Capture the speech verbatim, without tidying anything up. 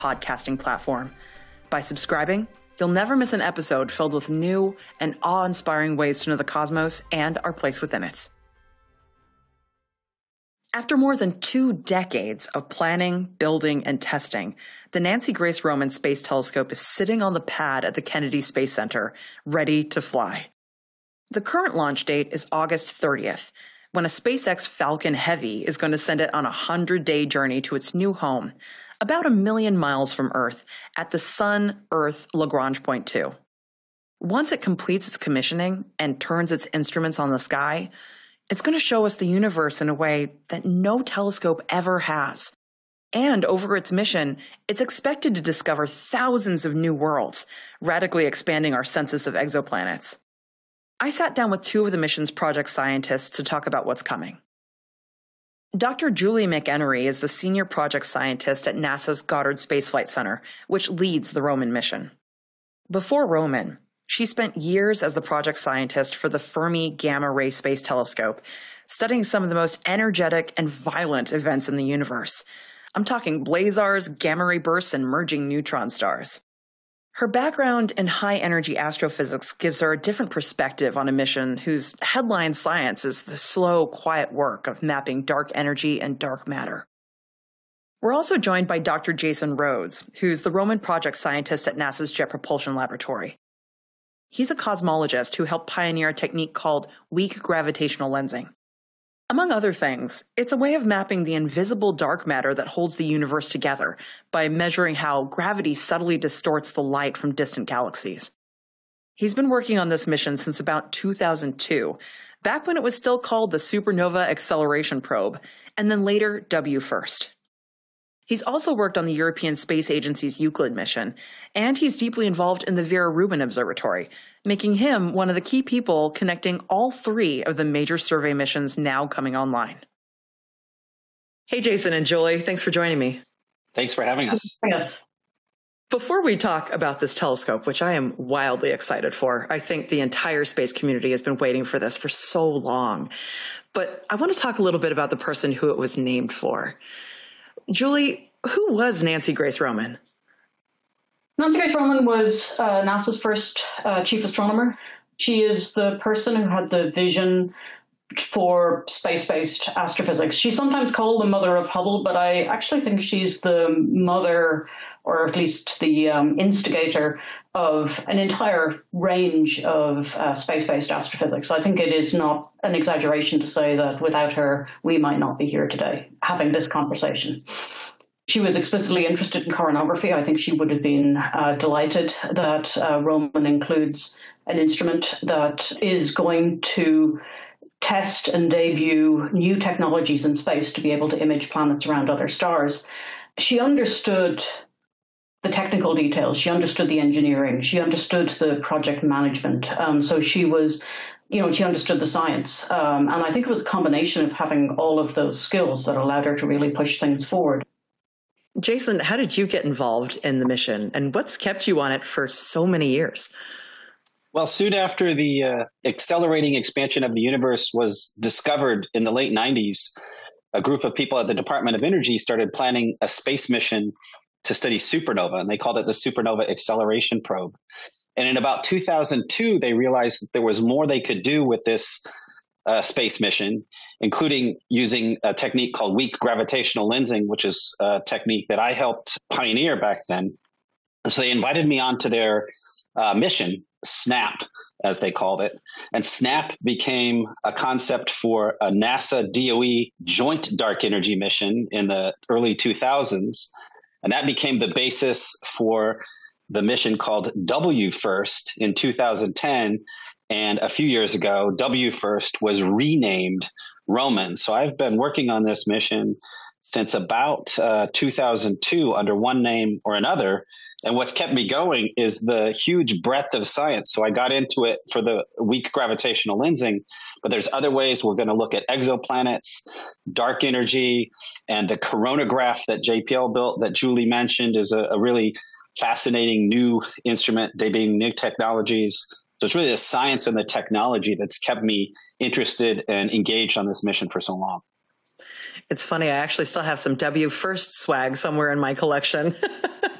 podcasting platform. By subscribing, you'll never miss an episode filled with new and awe-inspiring ways to know the cosmos and our place within it. After more than two decades of planning, building, and testing, the Nancy Grace Roman Space Telescope is sitting on the pad at the Kennedy Space Center, ready to fly. The current launch date is August thirtieth, when a SpaceX Falcon Heavy is going to send it on a hundred-day journey to its new home, about a million miles from Earth, at the Sun-Earth Lagrange Point two. Once it completes its commissioning and turns its instruments on the sky, it's going to show us the universe in a way that no telescope ever has. And over its mission, it's expected to discover thousands of new worlds, radically expanding our census of exoplanets. I sat down with two of the mission's project scientists to talk about what's coming. Doctor Julie McEnery is the senior project scientist at NASA's Goddard Space Flight Center, which leads the Roman mission. Before Roman, she spent years as the project scientist for the Fermi Gamma Ray Space Telescope, studying some of the most energetic and violent events in the universe. I'm talking blazars, gamma ray bursts, and merging neutron stars. Her background in high-energy astrophysics gives her a different perspective on a mission whose headline science is the slow, quiet work of mapping dark energy and dark matter. We're also joined by Doctor Jason Rhodes, who's the Roman project scientist at NASA's Jet Propulsion Laboratory. He's a cosmologist who helped pioneer a technique called weak gravitational lensing. Among other things, it's a way of mapping the invisible dark matter that holds the universe together by measuring how gravity subtly distorts the light from distant galaxies. He's been working on this mission since about two thousand two, back when it was still called the Supernova Acceleration Probe, and then later W FIRST. He's also worked on the European Space Agency's Euclid mission, and he's deeply involved in the Vera Rubin Observatory, making him one of the key people connecting all three of the major survey missions now coming online. Hey, Jason and Julie, thanks for joining me. Thanks for having us. Yes. Before we talk about this telescope, which I am wildly excited for, I think the entire space community has been waiting for this for so long. But I want to talk a little bit about the person who it was named for. Julie, who was Nancy Grace Roman? Nancy Grace Roman was uh, NASA's first uh, chief astronomer. She is the person who had the vision for space-based astrophysics. She's sometimes called the mother of Hubble, but I actually think she's the mother, or at least the um, instigator, of an entire range of uh, space-based astrophysics. I think it is not an exaggeration to say that without her, we might not be here today having this conversation. She was explicitly interested in coronagraphy. I think she would have been uh, delighted that uh, Roman includes an instrument that is going to test and debut new technologies in space to be able to image planets around other stars. She understood the technical details. She understood the engineering. She understood the project management. Um, so she was, you know, she understood the science. Um, and I think it was a combination of having all of those skills that allowed her to really push things forward. Jason, how did you get involved in the mission, and what's kept you on it for so many years? Well, soon after the uh, accelerating expansion of the universe was discovered in the late nineties, a group of people at the Department of Energy started planning a space mission to study supernova, and they called it the Supernova Acceleration Probe. And in about two thousand two, they realized that there was more they could do with this uh, space mission, including using a technique called weak gravitational lensing, which is a technique that I helped pioneer back then. So they invited me onto their uh, mission, SNAP, as they called it. And SNAP became a concept for a NASA D O E joint dark energy mission in the early two thousands. And that became the basis for the mission called W FIRST in two thousand ten. And a few years ago, W FIRST was renamed Roman. So I've been working on this mission since about uh, two thousand two under one name or another. And what's kept me going is the huge breadth of science. So I got into it for the weak gravitational lensing, but there's other ways. We're going to look at exoplanets, dark energy, and the coronagraph that J P L built that Julie mentioned is a, a really fascinating new instrument, debuting new technologies. So it's really the science and the technology that's kept me interested and engaged on this mission for so long. It's funny. I actually still have some W First swag somewhere in my collection.